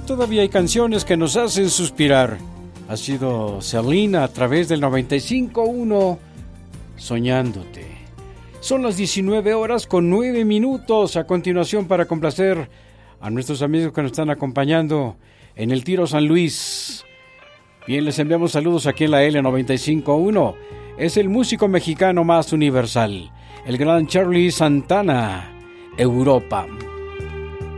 todavía hay canciones que nos hacen suspirar. Ha sido Selena a través del 95.1, Soñándote. Son las 19:09. A continuación, para complacer a nuestros amigos que nos están acompañando en el Tiro San Luis. Bien, les enviamos saludos aquí en la L95.1. Es el músico mexicano más universal, el gran Charlie Santana, Europa.